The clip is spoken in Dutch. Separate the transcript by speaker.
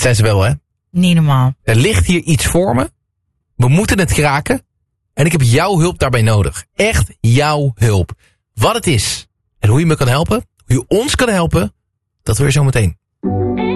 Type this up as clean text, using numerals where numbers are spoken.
Speaker 1: zijn ze wel, hè?
Speaker 2: Niet normaal.
Speaker 1: Er ligt hier iets voor me. We moeten het kraken. En ik heb jouw hulp daarbij nodig. Echt jouw hulp. Wat het is en hoe je me kan helpen, hoe je ons kan helpen, dat hoor je zo meteen.